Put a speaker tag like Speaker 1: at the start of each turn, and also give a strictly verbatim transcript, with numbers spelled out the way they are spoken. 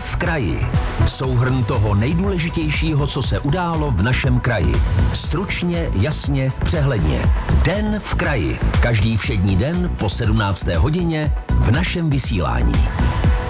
Speaker 1: v kraji. Souhrn toho nejdůležitějšího, co se událo v našem kraji. Stručně, jasně, přehledně. Den v kraji. Každý všední den po sedmnácté hodině v našem vysílání.